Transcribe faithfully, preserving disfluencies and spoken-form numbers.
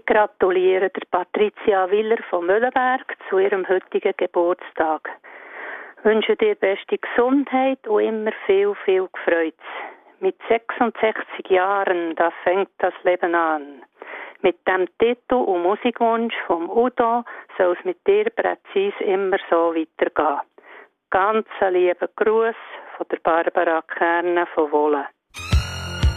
Ich gratuliere der Patricia Willer von Müllenberg zu ihrem heutigen Geburtstag. Ich wünsche dir beste Gesundheit und immer viel, viel Freude. Mit sechsundsechzig Jahren, da fängt das Leben an. Mit dem Titel und Musikwunsch vom Udo soll es mit dir präzise immer so weitergehen. Ganz einen lieben Gruß von der Barbara Kerne von Wohlen.